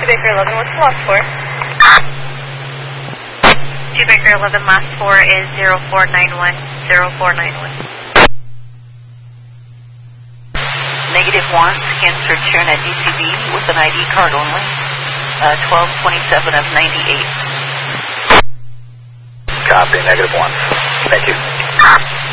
Baker 11, what's the last 4? 2 Baker 11, last 4 is 0491, 0491. Negative 1, scan search here at DCB with an ID card only, 1227 of 98. Copy, negative 1. Thank you.